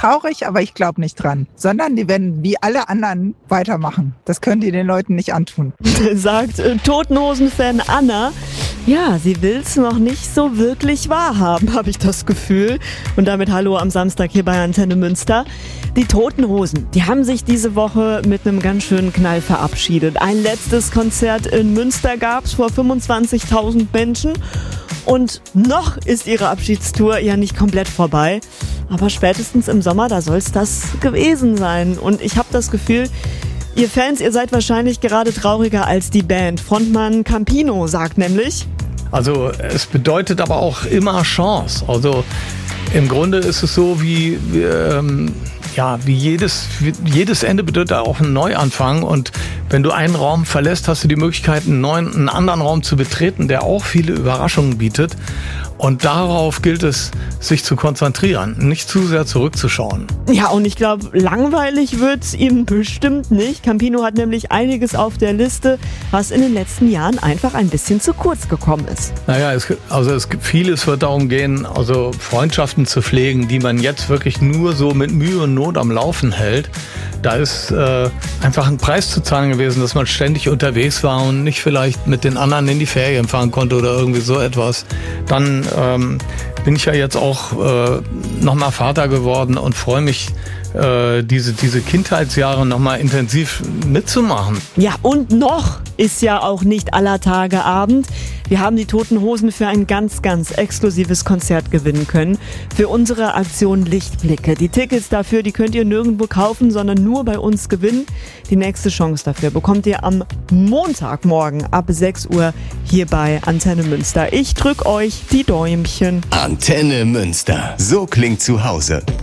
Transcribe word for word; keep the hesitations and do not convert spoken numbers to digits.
traurig, aber ich glaube nicht dran. Sondern die werden wie alle anderen weitermachen. Das können die den Leuten nicht antun. Sagt äh, Toten Hosen-Fan Anna. Ja, sie will's noch nicht so wirklich wahrhaben, habe ich das Gefühl. Und damit hallo am Samstag hier bei Antenne Münster. Die Toten Hosen, die haben sich diese Woche mit einem ganz schönen Knall verabschiedet. Ein letztes Konzert in Münster gab's vor fünfundzwanzigtausend Menschen. Und noch ist ihre Abschiedstour ja nicht komplett vorbei. Aber spätestens im Sommer, da soll's das gewesen sein. Und ich habe das Gefühl, ihr Fans, ihr seid wahrscheinlich gerade trauriger als die Band. Frontmann Campino sagt nämlich: Also es bedeutet aber auch immer Chance. Also im Grunde ist es so wie, wie ähm, ja, wie jedes, wie jedes Ende bedeutet auch ein Neuanfang. Und wenn du einen Raum verlässt, hast du die Möglichkeit, einen neuen, einen anderen Raum zu betreten, der auch viele Überraschungen bietet. Und darauf gilt es, sich zu konzentrieren, nicht zu sehr zurückzuschauen. Ja, und ich glaube, langweilig wird's ihm bestimmt nicht. Campino hat nämlich einiges auf der Liste, was in den letzten Jahren einfach ein bisschen zu kurz gekommen ist. Naja, es, also es gibt vieles, wird darum gehen, also Freundschaften zu pflegen, die man jetzt wirklich nur so mit Mühe und Not am Laufen hält. Da ist äh, einfach ein Preis zu zahlen gewesen, dass man ständig unterwegs war und nicht vielleicht mit den anderen in die Ferien fahren konnte oder irgendwie so etwas. Dann ähm, bin ich ja jetzt auch äh, nochmal Vater geworden und freue mich, äh, diese, diese Kindheitsjahre nochmal intensiv mitzumachen. Ja, und noch ist ja auch nicht aller Tage Abend. Wir haben die Toten Hosen für ein ganz, ganz exklusives Konzert gewinnen können. Für unsere Aktion Lichtblicke. Die Tickets dafür, die könnt ihr nirgendwo kaufen, sondern nur bei uns gewinnen. Die nächste Chance dafür bekommt ihr am Montagmorgen ab sechs Uhr hier bei Antenne Münster. Ich drück euch die Däumchen. Antenne Münster. So klingt zu Hause.